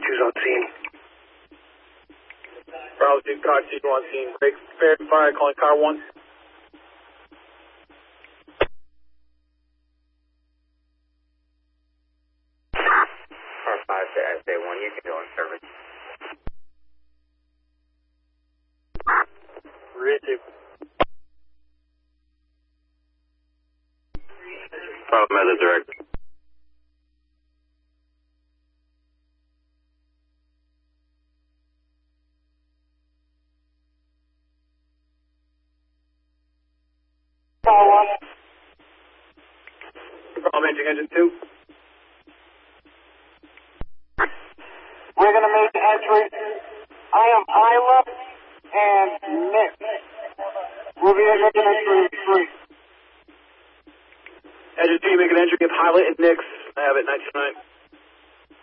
2's on scene. Bravo 2, car 2 on scene. Break, fire, calling car 1. Car 5 to SA1, you can go in service. Read 2. Bravo Meta direct. Bravo engine 2. We're going to make the entry. I am Isla and Nick. We'll be making entry 3. Engine 2, you make an entry of Pilot and Nix. I have it 929.